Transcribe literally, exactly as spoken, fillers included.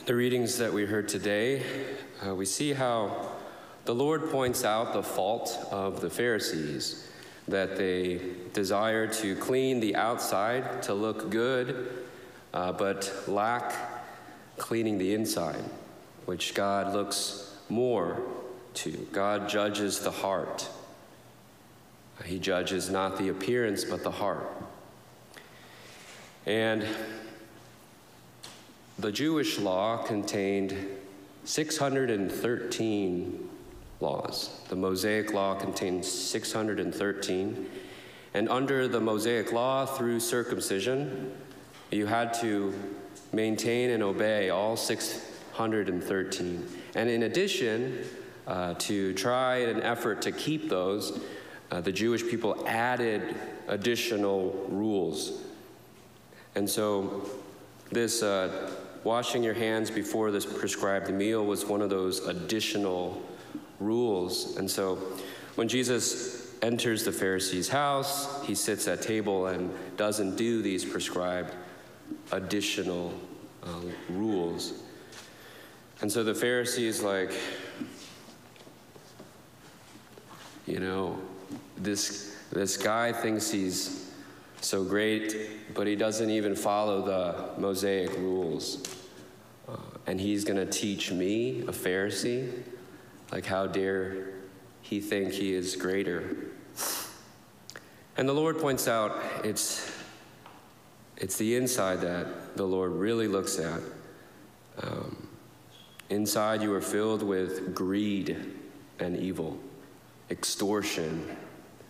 the readings that we heard today, uh, we see how the Lord points out the fault of the Pharisees, that they desire to clean the outside to look good, uh, but lack cleaning the inside, which God looks more to. God judges the heart. He judges not the appearance, but the heart. And the Jewish law contained six hundred thirteen laws. The Mosaic law contained six hundred thirteen. And under the Mosaic law, through circumcision, you had to maintain and obey all six hundred thirteen. And in addition, uh, to try an effort to keep those, uh, the Jewish people added additional rules. And so this uh, washing your hands before this prescribed meal was one of those additional rules. And so when Jesus enters the Pharisee's house, he sits at table and doesn't do these prescribed additional uh, rules. And so the Pharisee is like, you know, this, this guy thinks he's so great, but he doesn't even follow the Mosaic rules. Uh, and he's going to teach me, a Pharisee? Like, how dare he think he is greater? And the Lord points out it's, it's the inside that the Lord really looks at. Um, inside you are filled with greed and evil, extortion